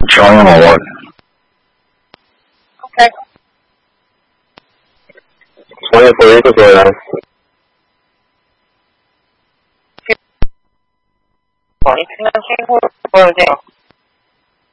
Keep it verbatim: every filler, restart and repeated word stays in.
Showing him a what? Okay. twenty-four equals what? 你平常几乎多少件？